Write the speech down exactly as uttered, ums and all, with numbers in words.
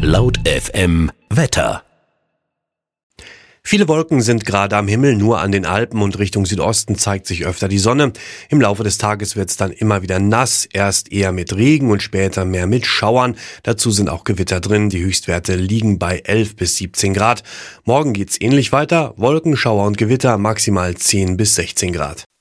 Laut F M Wetter. Viele Wolken sind gerade am Himmel, nur an den Alpen und Richtung Südosten zeigt sich öfter die Sonne. Im Laufe des Tages wird es dann immer wieder nass, erst eher mit Regen und später mehr mit Schauern. Dazu sind auch Gewitter drin, die Höchstwerte liegen bei elf bis siebzehn Grad. Morgen geht's ähnlich weiter, Wolken, Schauer und Gewitter, maximal zehn bis sechzehn Grad.